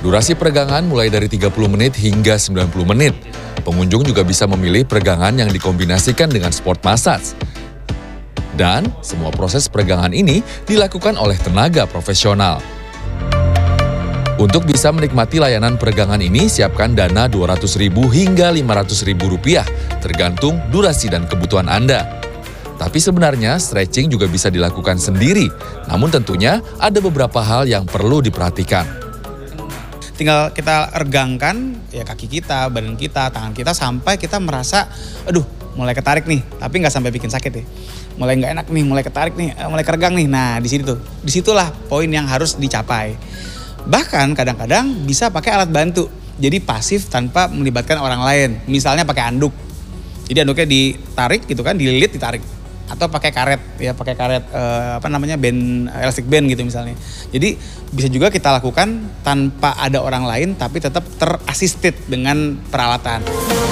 Durasi peregangan mulai dari 30 menit hingga 90 menit. Pengunjung juga bisa memilih peregangan yang dikombinasikan dengan sport massage. Dan semua proses peregangan ini dilakukan oleh tenaga profesional. Untuk bisa menikmati layanan peregangan ini, siapkan dana Rp200.000 hingga Rp500.000, tergantung durasi dan kebutuhan Anda. Tapi sebenarnya stretching juga bisa dilakukan sendiri, namun tentunya ada beberapa hal yang perlu diperhatikan. Tinggal kita regangkan ya kaki kita, badan kita, tangan kita sampai kita merasa, aduh mulai ketarik nih, tapi nggak sampai bikin sakit ya. Mulai nggak enak nih, mulai ketarik nih, mulai keregang nih. Nah disitulah poin yang harus dicapai. Bahkan kadang-kadang bisa pakai alat bantu, jadi pasif tanpa melibatkan orang lain. Misalnya pakai anduk, jadi anduknya ditarik gitu kan, dililit ditarik. Atau pakai karet ya, pakai karet band, elastic band gitu misalnya. Jadi bisa juga kita lakukan tanpa ada orang lain tapi tetap ter-assisted dengan peralatan.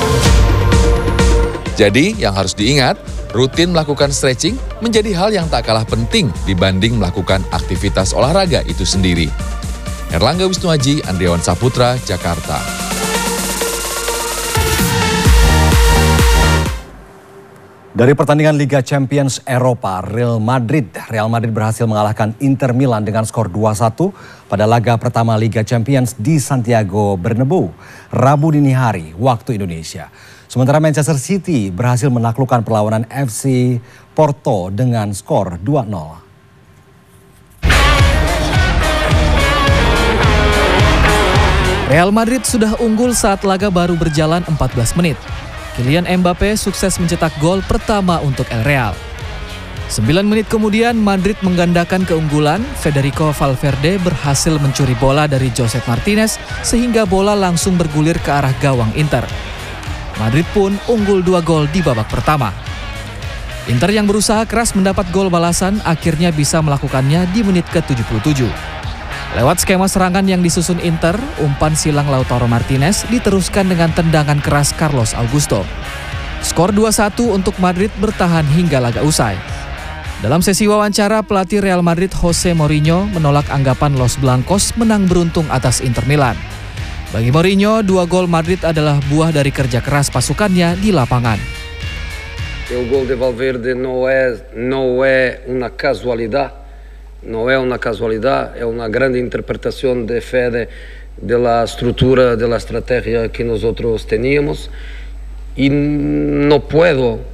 Jadi yang harus diingat, rutin melakukan stretching menjadi hal yang tak kalah penting dibanding melakukan aktivitas olahraga itu sendiri. Erlangga Wisnuaji, Andriawan Saputra, Jakarta. Dari pertandingan Liga Champions Eropa, Real Madrid berhasil mengalahkan Inter Milan dengan skor 2-1 pada laga pertama Liga Champions di Santiago Bernabeu, Rabu dini hari waktu Indonesia. Sementara Manchester City berhasil menaklukkan perlawanan FC Porto dengan skor 2-0. Real Madrid sudah unggul saat laga baru berjalan 14 menit. Kylian Mbappe sukses mencetak gol pertama untuk El Real. 9 menit kemudian Madrid menggandakan keunggulan. Federico Valverde berhasil mencuri bola dari Josep Martinez sehingga bola langsung bergulir ke arah gawang Inter. Madrid pun unggul 2 gol di babak pertama. Inter yang berusaha keras mendapat gol balasan akhirnya bisa melakukannya di menit ke-77. Lewat skema serangan yang disusun Inter, umpan silang Lautaro Martinez diteruskan dengan tendangan keras Carlos Augusto. Skor 2-1 untuk Madrid bertahan hingga laga usai. Dalam sesi wawancara, pelatih Real Madrid Jose Mourinho menolak anggapan Los Blancos menang beruntung atas Inter Milan. Bagi Mourinho, 2 gol Madrid adalah buah dari kerja keras pasukannya di lapangan. Il gol de Valverde no è una casualidad. No è una casualidad, è una grande interpretación de Fede de la estructura, de la estrategia que nosotros teníamos. Y no puedo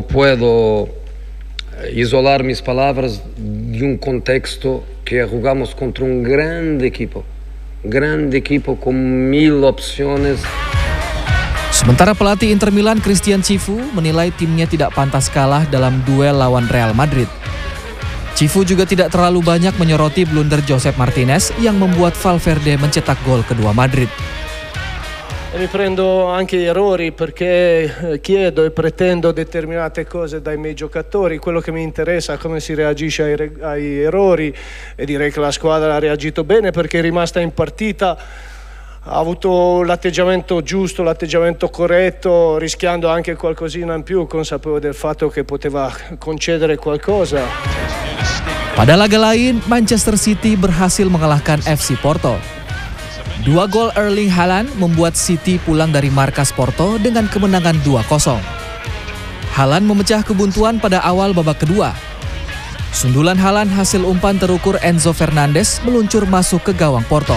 isolar mis palabras de un contexto que jugamos contra un grande equipo con 1000 opciones. Sementara pelatih Inter Milan Christian Cifu menilai timnya tidak pantas kalah dalam duel lawan Real Madrid. Cifu juga tidak terlalu banyak menyoroti blunder Josep Martinez yang membuat Valverde mencetak gol kedua Madrid. Mi prendo anche gli errori perché chiedo e pretendo determinate cose dai miei giocatori. Quello che mi interessa è come si reagisce ai errori e direi che la squadra ha reagito bene perché è rimasta in partita. Ha avuto l'atteggiamento giusto, l'atteggiamento corretto, rischiando anche qualcosina in più, consapevole del fatto che poteva concedere qualcosa. Pada laga lain, Manchester City berhasil mengalahkan FC Porto. 2 gol Erling Haaland membuat City pulang dari markas Porto dengan kemenangan 2-0. Haaland memecah kebuntuan pada awal babak kedua. Sundulan Haaland hasil umpan terukur Enzo Fernandez meluncur masuk ke gawang Porto.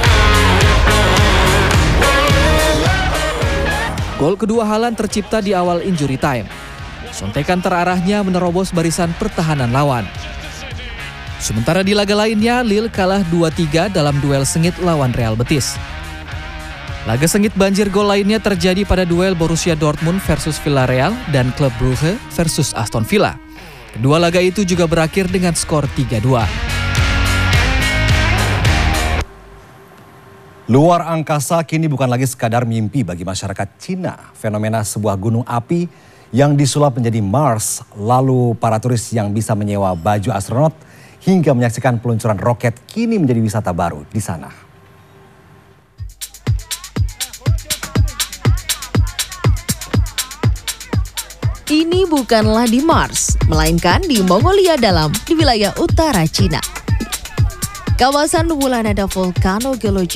Gol kedua Haaland tercipta di awal injury time. Sontekan terarahnya menerobos barisan pertahanan lawan. Sementara di laga lainnya, Lille kalah 2-3 dalam duel sengit lawan Real Betis. Laga sengit banjir gol lainnya terjadi pada duel Borussia Dortmund versus Villarreal dan Club Brugge versus Aston Villa. Kedua laga itu juga berakhir dengan skor 3-2. Luar angkasa kini bukan lagi sekadar mimpi bagi masyarakat Cina. Fenomena sebuah gunung api yang disulap menjadi Mars, lalu para turis yang bisa menyewa baju astronot hingga menyaksikan peluncuran roket kini menjadi wisata baru di sana. Ini bukanlah di Mars, melainkan di Mongolia di wilayah utara Cina. Kawasan Wulanada Volcano Geology